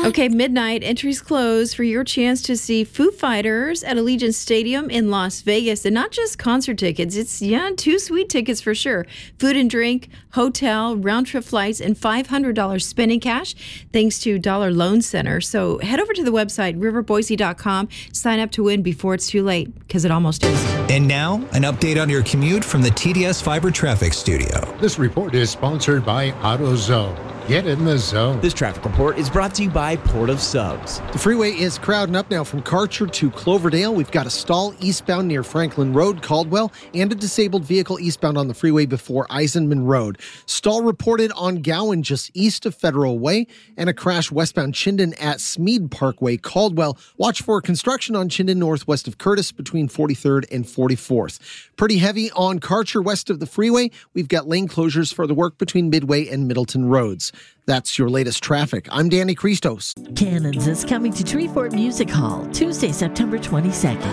Okay, midnight. Entries close for your chance to see Foo Fighters at Allegiant Stadium in Las Vegas. And not just concert tickets. It's, 2 sweet tickets for sure. Food and drink, hotel, round-trip flights, and $500 spending cash thanks to Dollar Loan Center. So head over to the website, riverboise.com. Sign up to win before it's too late, because it almost is. And now, an update on your commute from the TDS Fiber Traffic Studio. This report is sponsored by AutoZone. Get in the zone. This traffic report is brought to you by Port of Subs. The freeway is crowding up now from Karcher to Cloverdale. We've got a stall eastbound near Franklin Road, Caldwell, and a disabled vehicle eastbound on the freeway before Eisenman Road. Stall reported on Gowan just east of Federal Way, and a crash westbound Chinden at Smead Parkway, Caldwell. Watch for construction on Chinden northwest of Curtis between 43rd and 44th. Pretty heavy on Karcher west of the freeway. We've got lane closures for the work between Midway and Middleton Roads. That's your latest traffic. I'm Danny Christos. Cannons is coming to Treefort Music Hall Tuesday, September 22nd.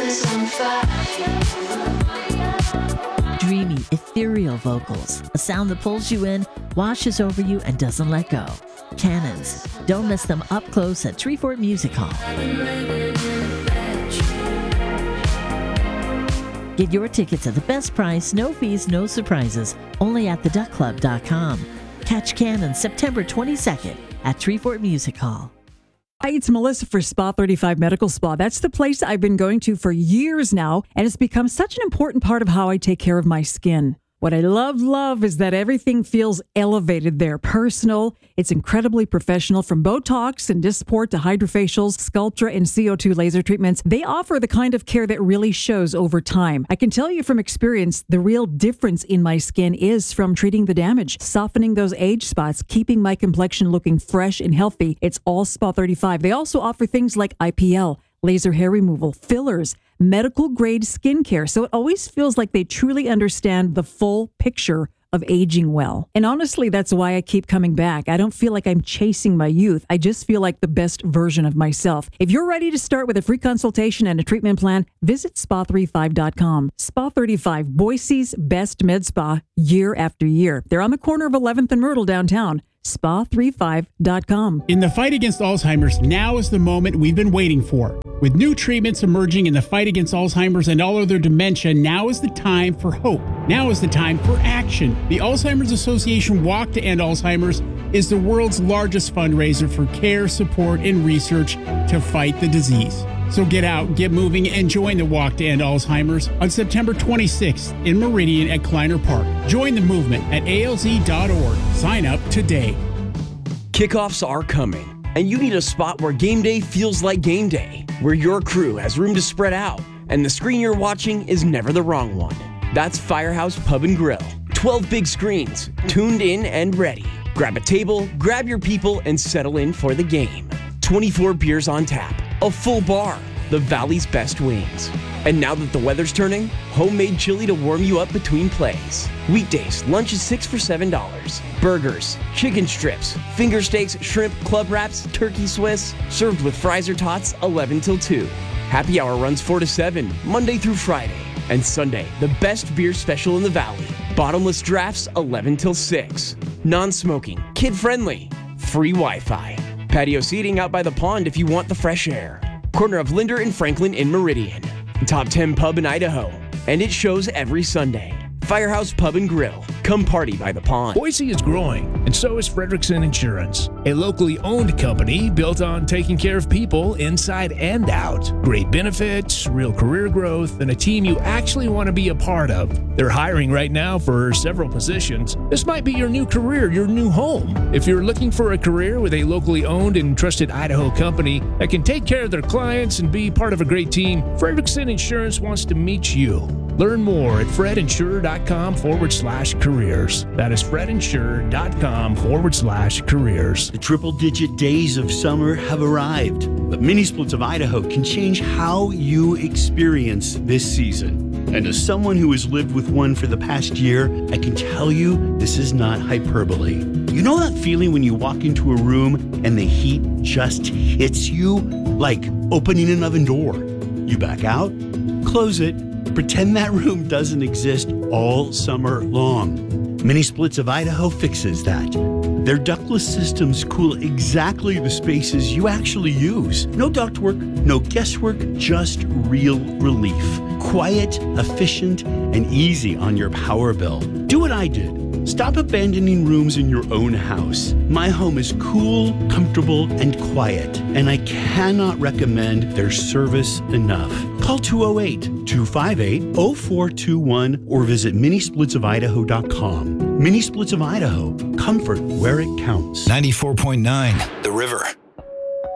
Dreamy, ethereal vocals, a sound that pulls you in, washes over you, and doesn't let go. Cannons. Don't miss them up close at Treefort Music Hall. Get your tickets at the best price, no fees, no surprises, only at theduckclub.com. Catch Cannon September 22nd at Treefort Music Hall. Hi, it's Melissa for Spa 35 Medical Spa. That's the place I've been going to for years now, and it's become such an important part of how I take care of my skin. What I love is that everything feels elevated there, personal. It's incredibly professional, from Botox and Dysport to hydrofacials, Sculptra, and CO2 laser treatments. They offer the kind of care that really shows over time. I can tell you from experience, the real difference in my skin is from treating the damage, softening those age spots, keeping my complexion looking fresh and healthy. It's all Spa 35. They also offer things like IPL, laser hair removal, fillers, medical grade skincare. So it always feels like they truly understand the full picture of aging well. And honestly, that's why I keep coming back. I don't feel like I'm chasing my youth. I just feel like the best version of myself. If you're ready to start with a free consultation and a treatment plan, visit spa35.com. Spa 35, Boise's best med spa year after year. They're on the corner of 11th and Myrtle downtown. Spa35.com. In the fight against Alzheimer's, now is the moment we've been waiting for. With new treatments emerging in the fight against Alzheimer's and all other dementia, now is the time for hope. Now is the time for action. The Alzheimer's Association Walk to End Alzheimer's is the world's largest fundraiser for care, support, and research to fight the disease. So get out, get moving, and join the Walk to End Alzheimer's on September 26th in Meridian at Kleiner Park. Join the movement at alz.org. Sign up today. Kickoffs are coming, and you need a spot where game day feels like game day, where your crew has room to spread out, and the screen you're watching is never the wrong one. That's Firehouse Pub and Grill. 12 big screens, tuned in and ready. Grab a table, grab your people, and settle in for the game. 24 beers on tap, a full bar, the Valley's best wings. And now that the weather's turning, homemade chili to warm you up between plays. Weekdays, lunch is 6 for $7. Burgers, chicken strips, finger steaks, shrimp, club wraps, turkey Swiss, served with fries or tots, 11 till 2. Happy hour runs 4 to 7, Monday through Friday. And Sunday, the best beer special in the Valley. Bottomless drafts, 11 till 6. Non-smoking, kid-friendly, free Wi-Fi. Patio seating out by the pond if you want the fresh air. Corner of Linder and Franklin in Meridian. Top 10 pub in Idaho. And it shows every Sunday. Firehouse Pub and Grill. Come party by the pond. Boise is growing, and so is Frederickson Insurance, a locally owned company built on taking care of people inside and out. Great benefits, real career growth, and a team you actually want to be a part of. They're hiring right now for several positions. This might be your new career, your new home. If you're looking for a career with a locally owned and trusted Idaho company that can take care of their clients and be part of a great team, Frederickson Insurance wants to meet you. Learn more at fredinsure.com/careers. That is fredinsure.com/careers. The triple-digit days of summer have arrived, but Mini Splits of Idaho can change how you experience this season. And as someone who has lived with one for the past year, I can tell you this is not hyperbole. You know that feeling when you walk into a room and the heat just hits you? Like opening an oven door. You back out, close it, pretend that room doesn't exist all summer long. Mini Splits of Idaho fixes that. Their ductless systems cool exactly the spaces you actually use. No ductwork, no guesswork, just real relief. Quiet, efficient, and easy on your power bill. Do what I did. Stop abandoning rooms in your own house. My home is cool, comfortable, and quiet, and I cannot recommend their service enough. Call 208-258-0421 or visit minisplitsofidaho.com. Mini Splits of Idaho. Comfort where it counts. 94.9 The River.